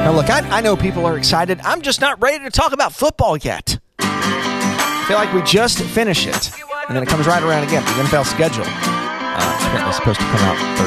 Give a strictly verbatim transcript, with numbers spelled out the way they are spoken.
Now, look, I, I know people are excited. I'm just not ready to talk about football yet. I feel like we just finish it, and then it comes right around again. The N F L schedule uh, apparently supposed to come out Thursday.